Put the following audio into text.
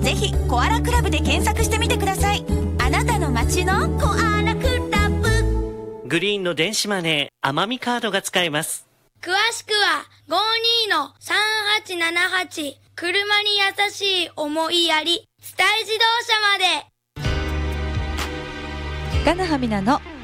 ぜひコアラクラブで検索してみてください。あなたの街のコアラクラブ。 グリーンの電子マネー、奄美カードが使えます。 詳しくは52-3878、車に優しい思いやり、スタイ自動車まで。 ガナハミナの